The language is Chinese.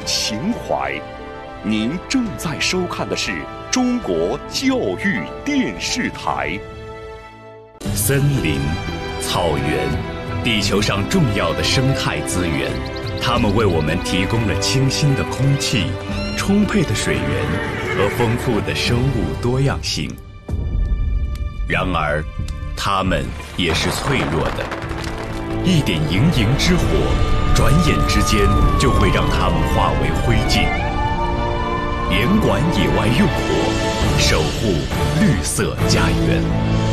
情怀。您正在收看的是中国教育电视台。森林、草原，地球上重要的生态资源，它们为我们提供了清新的空气、充沛的水源和丰富的生物多样性。然而，它们也是脆弱的，一点营营之火，转眼之间就会让它们化为灰烬。严管野外用火，守护绿色家园。